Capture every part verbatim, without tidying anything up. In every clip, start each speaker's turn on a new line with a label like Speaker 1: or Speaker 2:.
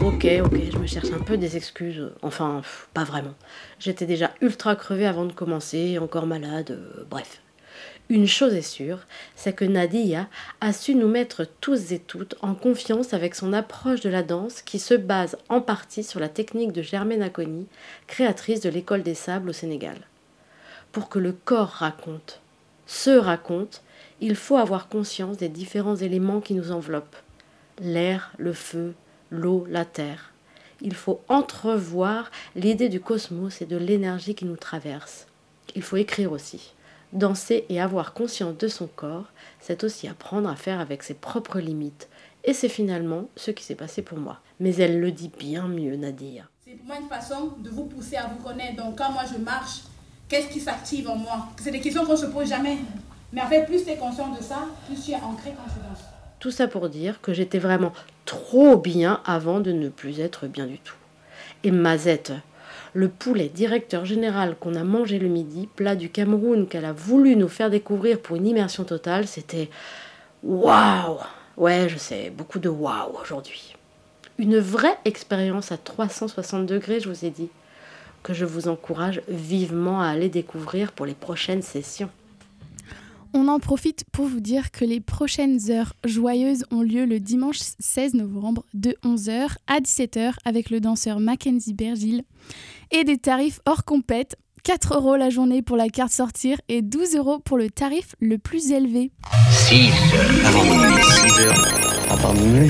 Speaker 1: ok, ok, je me cherche un peu des excuses. Enfin, pff, pas vraiment. J'étais déjà ultra crevée avant de commencer, encore malade, euh, bref. Une chose est sûre, c'est que Nadia a su nous mettre tous et toutes en confiance avec son approche de la danse qui se base en partie sur la technique de Germaine Acogny, créatrice de l'École des Sables au Sénégal. Pour que le corps raconte, se raconte, il faut avoir conscience des différents éléments qui nous enveloppent. L'air, le feu, l'eau, la terre. Il faut entrevoir l'idée du cosmos et de l'énergie qui nous traverse. Il faut écrire aussi. Danser et avoir conscience de son corps, c'est aussi apprendre à faire avec ses propres limites. Et c'est finalement ce qui s'est passé pour moi. Mais elle le dit bien mieux, Nadia.
Speaker 2: C'est pour moi une façon de vous pousser à vous connaître. Donc quand moi je marche, qu'est-ce qui s'active en moi? C'est des questions qu'on ne se pose jamais. Mais en fait, plus tu es conscient de ça, plus tu es ancré quand tu danses.
Speaker 1: Tout ça pour dire que j'étais vraiment trop bien avant de ne plus être bien du tout. Et Mazette, le poulet directeur général qu'on a mangé le midi, plat du Cameroun qu'elle a voulu nous faire découvrir pour une immersion totale, c'était waouh! Ouais, je sais, beaucoup de waouh aujourd'hui. Une vraie expérience à trois cent soixante degrés, je vous ai dit, que je vous encourage vivement à aller découvrir pour les prochaines sessions.
Speaker 3: On en profite pour vous dire que les prochaines heures joyeuses ont lieu le dimanche seize novembre de onze heures à dix-sept heures avec le danseur Mackenzie Bergil et des tarifs hors compète, quatre euros la journée pour la carte sortir et douze euros pour le tarif le plus élevé.
Speaker 4: six heures avant minuit, six heures avant minuit.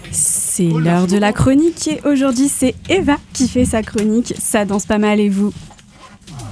Speaker 5: C'est l'heure de la chronique et aujourd'hui c'est Eva qui fait sa chronique. Ça danse pas mal et vous ?